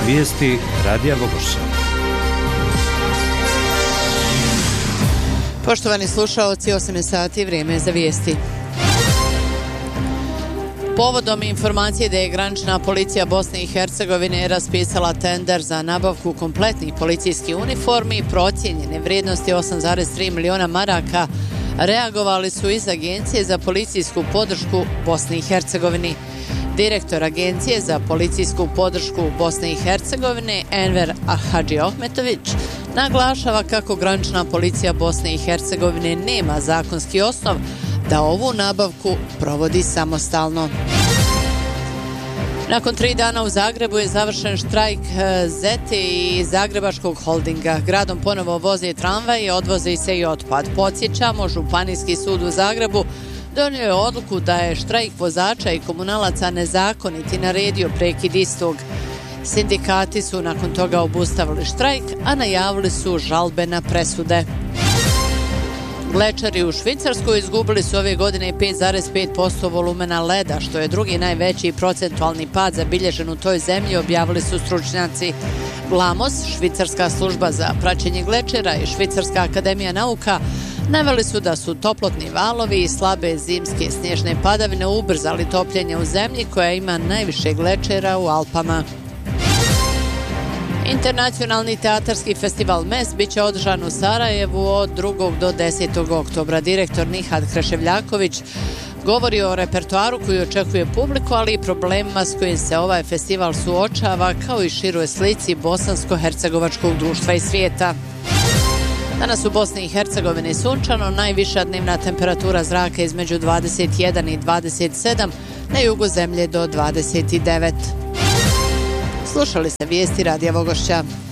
Vijesti Radija Vogošća. Poštovani slušaoci, 8 sati, vrijeme je za vijesti. Povodom informacije da je granična policija Bosne i Hercegovine raspisala tender za nabavku kompletnih policijskih uniformi procijenjene vrijednosti 8,3 miliona maraka, reagovali su iz Agencije za policijsku podršku Bosne i Hercegovini. Direktor Agencije za policijsku podršku Bosne i Hercegovine Enver Hadžiohmetović naglašava kako granična policija Bosne i Hercegovine nema zakonski osnov da ovu nabavku provodi samostalno. Nakon 3 dana u Zagrebu je završen štrajk ZETE i Zagrebačkog holdinga. Gradom ponovo voze tramvaj i odvoze se i otpad. Podsjećamo, Županijski sud u Zagrebu donio je odluku da je štrajk vozača i komunalaca nezakonit i naredio prekid istog. Sindikati su nakon toga obustavili štrajk, a najavili su žalbe na presude. Glečari u Švicarskoj izgubili su ove godine 5,5% volumena leda, što je drugi najveći procentualni pad zabilježen u toj zemlji, objavili su stručnjaci. GLAMOS, švicarska služba za praćenje glečera i Švicarska akademija nauka naveli su da su toplotni valovi i slabe zimske snježne padavine ubrzali topljenje u zemlji koja ima najviše glečera u Alpama. Internacionalni teatarski festival MES biće održan u Sarajevu od 2. do 10. oktobra. Direktor Nihad Kreševljaković govori o repertoaru koji očekuje publiku, ali i problemima s kojim se ovaj festival suočava, kao i široj slici bosansko-hercegovačkog društva i svijeta. Danas u Bosni i Hercegovini sunčano, najviša dnevna temperatura zraka između 21 i 27, na jugu zemlje do 29. Slušali ste vijesti Radija Vogošća.